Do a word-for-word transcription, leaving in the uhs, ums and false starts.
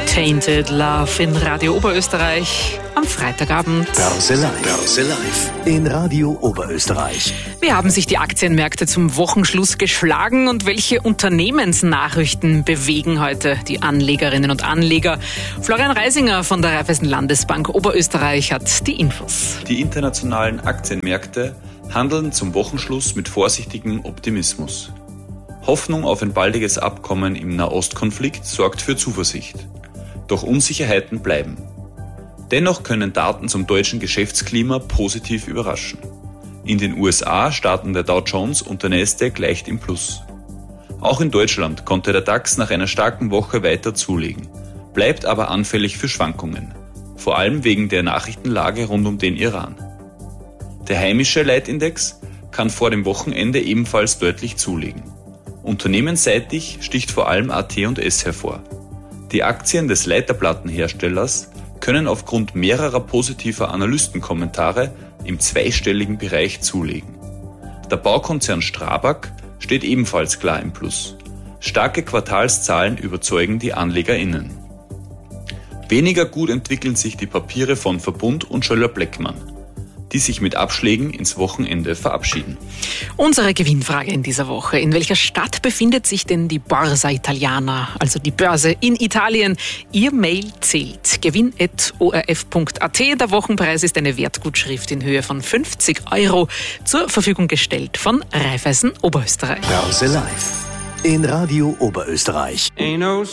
Tainted Love in Radio Oberösterreich am Freitagabend. Börse Live. Börse Live in Radio Oberösterreich. Wie haben sich die Aktienmärkte zum Wochenschluss geschlagen und welche Unternehmensnachrichten bewegen heute die Anlegerinnen und Anleger? Florian Reisinger von der Raiffeisen Landesbank Oberösterreich hat die Infos. Die internationalen Aktienmärkte handeln zum Wochenschluss mit vorsichtigem Optimismus. Hoffnung auf ein baldiges Abkommen im Nahostkonflikt sorgt für Zuversicht. Doch Unsicherheiten bleiben. Dennoch können Daten zum deutschen Geschäftsklima positiv überraschen. In den U S A starten der Dow Jones und der Nasdaq leicht im Plus. Auch in Deutschland konnte der DAX nach einer starken Woche weiter zulegen, bleibt aber anfällig für Schwankungen, vor allem wegen der Nachrichtenlage rund um den Iran. Der heimische Leitindex kann vor dem Wochenende ebenfalls deutlich zulegen. Unternehmensseitig sticht vor allem A T und S hervor. Die Aktien des Leiterplattenherstellers können aufgrund mehrerer positiver Analystenkommentare im zweistelligen Bereich zulegen. Der Baukonzern Strabag steht ebenfalls klar im Plus. Starke Quartalszahlen überzeugen die AnlegerInnen. Weniger gut entwickeln sich die Papiere von Verbund und Schoeller-Bleckmann, die sich mit Abschlägen ins Wochenende verabschieden. Unsere Gewinnfrage in dieser Woche. In welcher Stadt befindet sich denn die Borsa Italiana, also die Börse in Italien? Ihr Mail zählt. gewinn at o r f punkt a t. Der Wochenpreis ist eine Wertgutschrift in Höhe von fünfzig Euro zur Verfügung gestellt von Raiffeisen Oberösterreich. Börse Live in Radio Oberösterreich.